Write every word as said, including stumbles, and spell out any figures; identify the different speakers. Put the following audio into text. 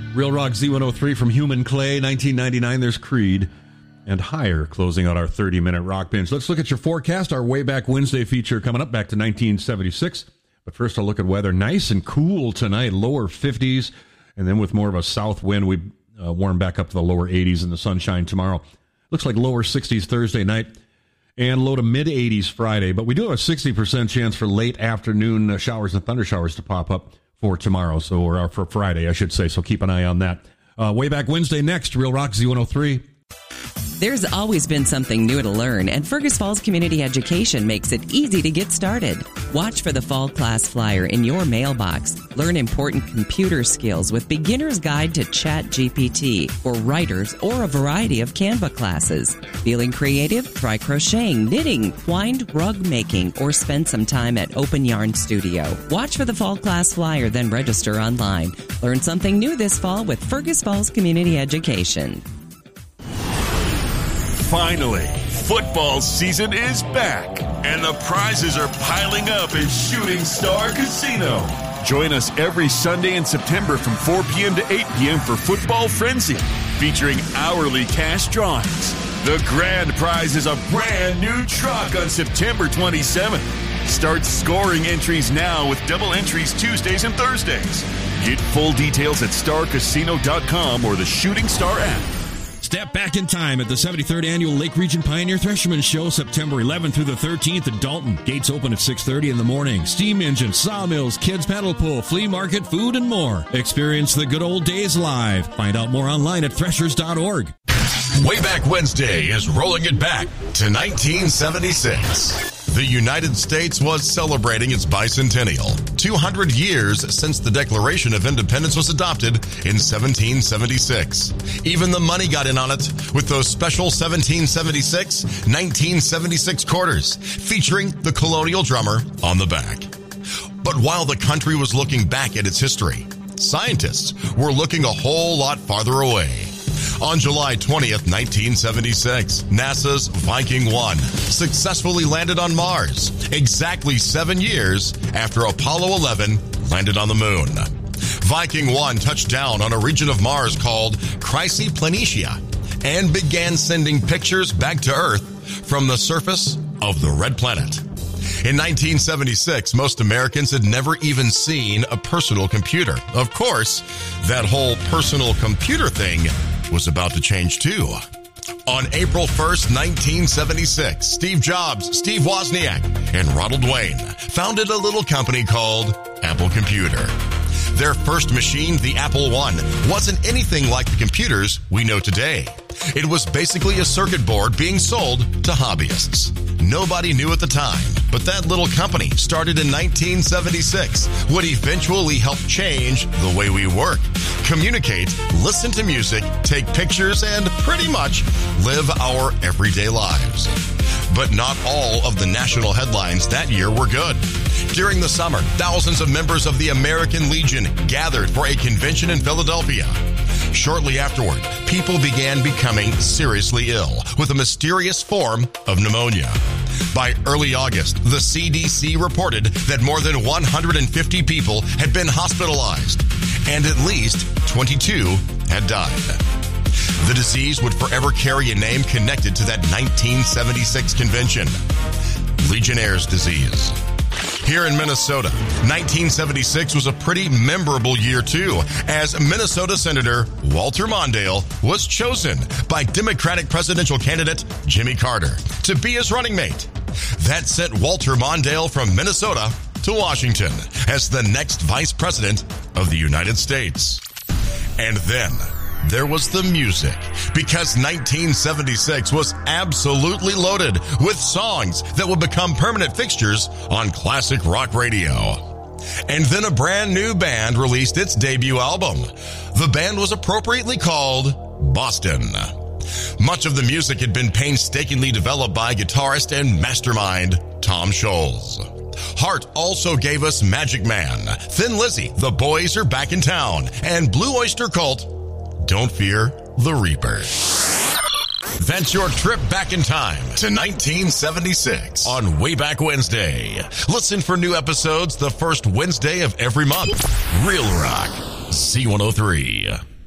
Speaker 1: Real Rock Z one oh three from Human Clay, nineteen ninety-nine. There's Creed and Higher closing out our thirty-minute rock binge. Let's look at your forecast. Our Way Back Wednesday feature coming up back to nineteen seventy-six. But first, I'll look at weather. Nice and cool tonight, lower fifties. And then with more of a south wind, we uh, warm back up to the lower eighties in the sunshine tomorrow. Looks like lower sixties Thursday night and low to mid eighties Friday. But we do have a sixty percent chance for late afternoon uh, showers and thunder showers to pop up for tomorrow, so or for Friday, I should say. So keep an eye on that. Uh, Way Back Wednesday next, Real Rock Z one oh three.
Speaker 2: There's always been something new to learn, and Fergus Falls Community Education makes it easy to get started. Watch for the fall class flyer in your mailbox. Learn important computer skills with Beginner's Guide to Chat G P T for writers or a variety of Canva classes. Feeling creative? Try crocheting, knitting, twined rug making, or spend some time at Open Yarn Studio. Watch for the fall class flyer, then register online. Learn something new this fall with Fergus Falls Community Education.
Speaker 3: Finally, football season is back, and the prizes are piling up at Shooting Star Casino. Join us every Sunday in September from four p.m. to eight p.m. for Football Frenzy, featuring hourly cash drawings. The grand prize is a brand new truck on September twenty-seventh. Start scoring entries now with double entries Tuesdays and Thursdays. Get full details at star casino dot com or the Shooting Star app.
Speaker 1: Step back in time at the seventy-third Annual Lake Region Pioneer Thresherman Show, September eleventh through the thirteenth at Dalton. Gates open at six thirty in the morning. Steam engines, sawmills, kids paddle pool, flea market, food, and more. Experience the good old days live. Find out more online at threshers dot org.
Speaker 4: Way Back Wednesday is rolling it back to nineteen seventy-six. The United States was celebrating its bicentennial, two hundred years since the Declaration of Independence was adopted in seventeen seventy-six. Even the money got in on it with those special seventeen seventy-six nineteen seventy-six quarters featuring the colonial drummer on the back. But while the country was looking back at its history, scientists were looking a whole lot farther away. On July twentieth, nineteen seventy-six, NASA's Viking one successfully landed on Mars, exactly seven years after Apollo eleven landed on the moon. Viking one touched down on a region of Mars called Chrysi Planitia and began sending pictures back to Earth from the surface of the red planet. In nineteen seventy-six, most Americans had never even seen a personal computer. Of course, that whole personal computer thing was about to change too. On April first, nineteen seventy-six, Steve Jobs, Steve Wozniak, and Ronald Wayne founded a little company called Apple Computer. Their first machine, the Apple one, wasn't anything like the computers we know today. It was basically a circuit board being sold to hobbyists. Nobody knew at the time, but that little company, started in nineteen seventy-six, would eventually help change the way we work, communicate, listen to music, take pictures, and pretty much live our everyday lives. But not all of the national headlines that year were good. During the summer, thousands of members of the American Legion gathered for a convention in Philadelphia. Shortly afterward, people began becoming seriously ill with a mysterious form of pneumonia. By early August, the C D C reported that more than one hundred fifty people had been hospitalized, and at least twenty-two had died. The disease would forever carry a name connected to that nineteen seventy-six convention: Legionnaire's disease. Here in Minnesota, nineteen seventy-six was a pretty memorable year, too, as Minnesota Senator Walter Mondale was chosen by Democratic presidential candidate Jimmy Carter to be his running mate. That sent Walter Mondale from Minnesota to Washington as the next vice president of the United States. And then there was the music, because nineteen seventy-six was absolutely loaded with songs that would become permanent fixtures on classic rock radio. And then a brand new band released its debut album. The band was appropriately called Boston. Much of the music had been painstakingly developed by guitarist and mastermind Tom Scholz. Heart also gave us Magic Man, Thin Lizzy, The Boys Are Back in Town, and Blue Oyster Cult, Don't Fear the Reaper. That's your trip back in time to nineteen seventy-six on Way Back Wednesday. Listen for new episodes the first Wednesday of every month. Real Rock Z one oh three.